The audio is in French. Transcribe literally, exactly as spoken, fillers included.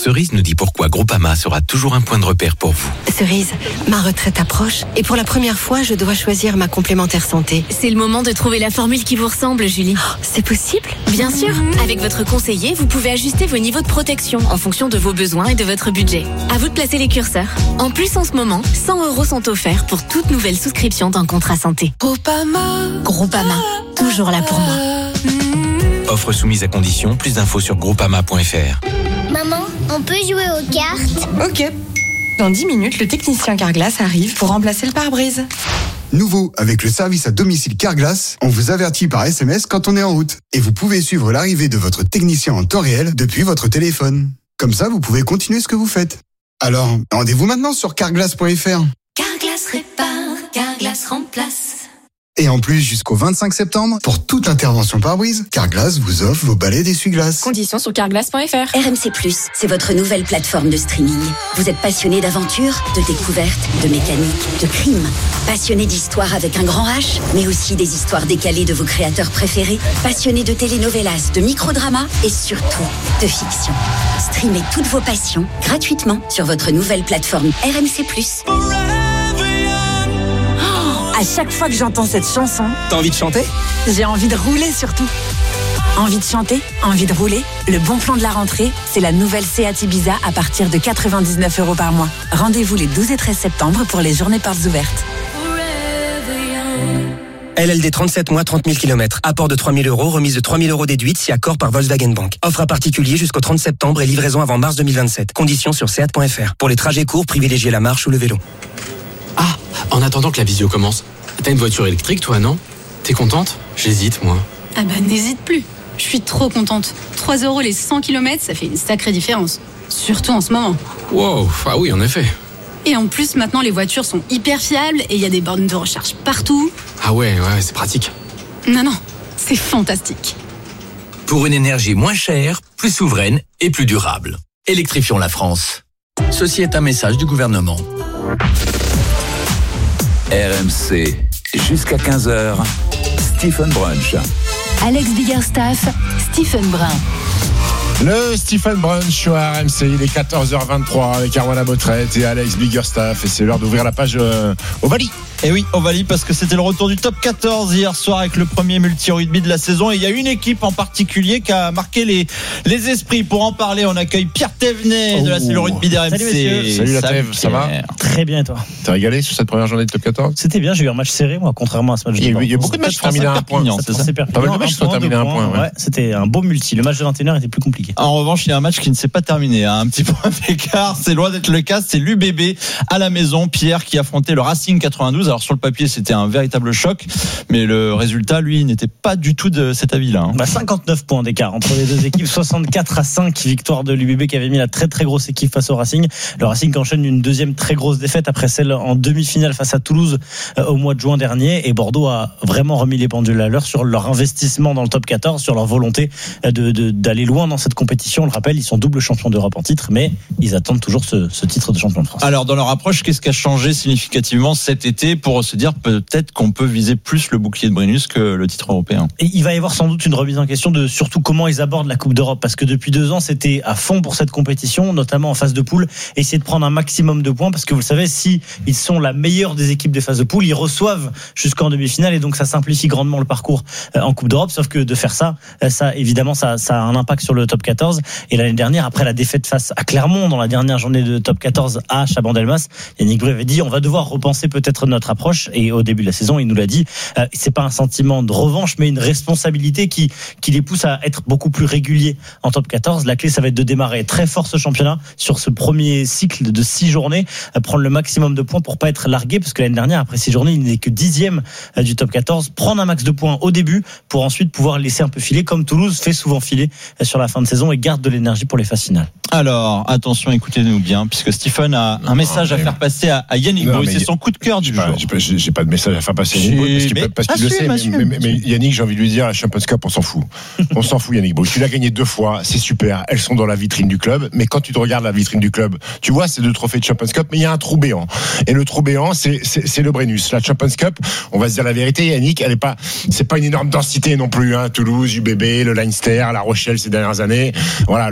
Cerise nous dit pourquoi Groupama sera toujours un point de repère pour vous. Cerise, ma retraite approche et pour la première fois, je dois choisir ma complémentaire santé. C'est le moment de trouver la formule qui vous ressemble, Julie. Oh, c'est possible ? Bien sûr. Avec votre conseiller, vous pouvez ajuster vos niveaux de protection en fonction de vos besoins et de votre budget. À vous de placer les curseurs. En plus, en ce moment, cent euros sont offerts pour toute nouvelle souscription d'un contrat santé. Groupama. Groupama, toujours là pour moi. Offre soumise à condition. Plus d'infos sur groupama point f r. Maman, on peut jouer aux cartes ? Ok. Dans dix minutes, le technicien Carglass arrive pour remplacer le pare-brise. Nouveau, avec le service à domicile Carglass, on vous avertit par S M S quand on est en route. Et vous pouvez suivre l'arrivée de votre technicien en temps réel depuis votre téléphone. Comme ça, vous pouvez continuer ce que vous faites. Alors, rendez-vous maintenant sur carglass point f r. Carglass répare, Carglass remplace. Et en plus, jusqu'au vingt-cinq septembre, pour toute intervention pare-brise, Carglass vous offre vos balais d'essuie-glace. Conditions sur carglass point f r. R M C plus, c'est votre nouvelle plateforme de streaming. Vous êtes passionné d'aventure, de découverte, de mécanique, de crime. Passionné d'histoire avec un grand H, mais aussi des histoires décalées de vos créateurs préférés. Passionné de telenovelas, de microdramas et surtout de fiction. Streamez toutes vos passions gratuitement sur votre nouvelle plateforme R M C plus. À chaque fois que j'entends cette chanson, t'as envie de chanter ? J'ai envie de rouler surtout. Envie de chanter, envie de rouler. Le bon plan de la rentrée, c'est la nouvelle Seat Ibiza à partir de quatre-vingt-dix-neuf euros par mois. Rendez-vous les douze et treize septembre pour les journées portes ouvertes. L L D trente-sept mois, trente mille kilomètres. Apport de trois mille euros, remise de trois mille euros déduite si accord par Volkswagen Bank. Offre à particulier jusqu'au trente septembre et livraison avant mars deux mille vingt-sept. Conditions sur seat point f r. Pour les trajets courts, privilégiez la marche ou le vélo. Ah, en attendant que la visio commence, t'as une voiture électrique toi, non ? T'es contente ? J'hésite, moi. Ah bah n'hésite plus. Je suis trop contente. trois euros les cent kilomètres, ça fait une sacrée différence. Surtout en ce moment. Wow, ah oui, en effet. Et en plus, maintenant, les voitures sont hyper fiables et il y a des bornes de recharge partout. Ah ouais, ouais, c'est pratique. Non, non, c'est fantastique. Pour une énergie moins chère, plus souveraine et plus durable. Électrifions la France. Ceci est un message du gouvernement. R M C, jusqu'à quinze heures, Stephen Brunch. Alex Biggerstaff, Stephen Brun. Le Stephen Brunch sur R M C, il est quatorze heures vingt-trois avec Arwana Botrette et Alex Biggerstaff et c'est l'heure d'ouvrir la page euh, Ovalie. Et oui, Ovalie, parce que c'était le retour du top quatorze hier soir avec le premier multi-rugby de la saison. Et il y a une équipe en particulier qui a marqué les, les esprits. Pour en parler, on accueille Pierre Thévenet oh. de la cellule rugby d'R M C. Salut messieurs. Salut la Thève, ça va ? Très bien et toi ? T'es régalé sur cette première journée de top quatorze ? C'était bien, j'ai eu un match serré moi, contrairement à ce match de Il y a, il y a beaucoup de matchs qui sont terminés à un point. C'est ça. Pas mal de matchs qui sont terminés à un point. Ouais. Ouais, c'était un beau multi. Le match de vingt et une heures était plus compliqué. En revanche, il y a un match qui ne s'est pas terminé. Hein. Un petit point d'écart, c'est loin d'être le cas. C'est l'U B B à la maison. Pierre qui affrontait le Racing quatre-vingt-douze. Alors sur le papier, c'était un véritable choc, mais le résultat, lui, n'était pas du tout de cet avis-là. Hein. Bah cinquante-neuf points d'écart entre les deux équipes, soixante-quatre à cinq, victoire de l'U B B qui avait mis la très très grosse équipe face au Racing. Le Racing qui enchaîne une deuxième très grosse défaite après celle en demi-finale face à Toulouse euh, au mois de juin dernier. Et Bordeaux a vraiment remis les pendules à l'heure sur leur investissement dans le top quatorze, sur leur volonté de, de, d'aller loin dans cette compétition. On le rappelle, ils sont double champions d'Europe en titre, mais ils attendent toujours ce, ce titre de champion de France. Alors, dans leur approche, qu'est-ce qui a changé significativement cet été pour se dire peut-être qu'on peut viser plus le bouclier de Brennus que le titre européen? Et il va y avoir sans doute une remise en question de surtout comment ils abordent la Coupe d'Europe, parce que depuis deux ans, c'était à fond pour cette compétition, notamment en phase de poule, essayer de prendre un maximum de points, parce que vous le savez, si ils sont la meilleure des équipes des phases de poule, ils reçoivent jusqu'en demi-finale, et donc ça simplifie grandement le parcours en Coupe d'Europe, sauf que de faire ça, ça évidemment, ça, ça a un impact sur le top quatorze. Et l'année dernière, après la défaite face à Clermont dans la dernière journée de top quatorze à Chabandelmas, Yannick Bru avait dit on va devoir repenser peut-être notre approche, et au début de la saison, il nous l'a dit, euh, c'est pas un sentiment de revanche, mais une responsabilité qui, qui les pousse à être beaucoup plus réguliers en top quatorze. La clé, ça va être de démarrer très fort ce championnat sur ce premier cycle de six journées, euh, prendre le maximum de points pour pas être largué, parce que l'année dernière, après six journées, il n'est que dixième euh, du top quatorze. Prendre un max de points au début pour ensuite pouvoir laisser un peu filer, comme Toulouse fait souvent filer euh, sur la fin de saison, et garde de l'énergie pour les phases finales. Alors, attention, écoutez-nous bien, puisque Stephen a un message non, mais... à faire passer à, à Yannick Bru. C'est son coup de cœur du jour. J'ai pas, j'ai, j'ai pas de message à faire passer à Yannick Bru, parce qu'il, mais... parce qu'il assume, le sait. Mais, mais, mais Yannick, j'ai envie de lui dire, la Champions Cup, on s'en fout. On s'en fout, Yannick Bru. Tu l'as gagné deux fois, c'est super. Elles sont dans la vitrine du club. Mais quand tu te regardes la vitrine du club, tu vois ces deux trophées de Champions Cup, mais il y a un trou béant. Et le trou béant, c'est, c'est, c'est le Brennus. La Champions Cup, on va se dire la vérité, Yannick, elle est pas, c'est pas une énorme densité non plus, hein. Toulouse, U B B, le Leinster, La Rochelle ces dernières années. Voilà.